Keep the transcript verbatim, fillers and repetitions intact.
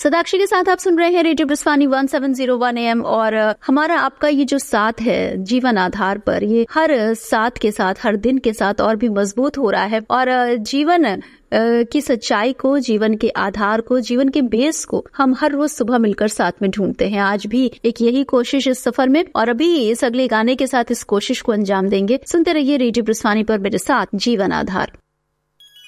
सदाक्षी के साथ आप सुन रहे हैं radio ब्रिस्वानी one seven zero one am और हमारा आपका ये जो साथ है जीवन आधार पर, ये हर साथ के साथ, हर दिन के साथ और भी मजबूत हो रहा है और जीवन की सच्चाई को, जीवन के आधार को, जीवन के बेस को हम हर रोज सुबह मिलकर साथ में ढूंढते हैं। आज भी एक यही कोशिश इस सफर में, और अभी इस अगले गाने के साथ इस कोशिश को अंजाम देंगे। सुनते रहिए रेडियो ब्रिस्वानी पर मेरे साथ जीवन आधार।